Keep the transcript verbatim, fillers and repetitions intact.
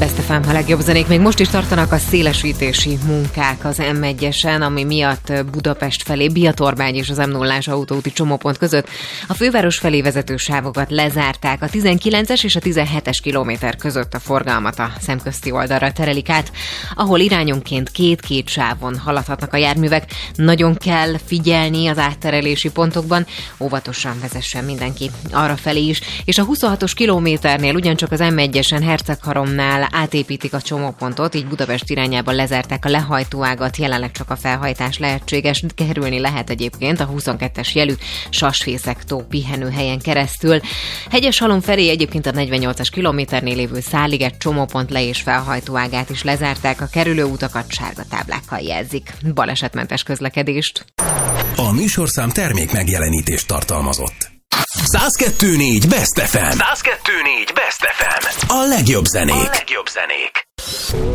Best ef em, a legjobb zenék. Még most is tartanak a szélesítési munkák az em egyesen, ami miatt Budapest felé Biatorbány és az em nullás autóúti csomópont között a főváros felé vezető sávokat lezárták. A tizenkilences és a tizenhetes kilométer között a forgalmat a szemközti oldalra terelik át, ahol irányonként két-két sávon haladhatnak a járművek. Nagyon kell figyelni az átterelési pontokban, óvatosan vezessen mindenki arra felé is. És a huszonhatos kilométernél ugyancsak az em egyesen Hercegharomnál átépítik a csomópontot, így Budapest irányába lezárták a lehajtóágat, jelenleg csak a felhajtás lehetséges, kerülni lehet egyébként a huszonkettes jelű Sasfészek-tó pihenőhelyen keresztül. Hegyeshalom felé egyébként a negyvennyolcas kilométernél lévő Száliget csomópont le- és felhajtóágát is lezárták, a kerülőutakat sárga táblákkal jelzik. Balesetmentes közlekedést. A műsorszám termék megjelenítést tartalmazott. száz kettő négy Best ef em. száz kettő négy Best ef em. A legjobb zenék. A legjobb zenék.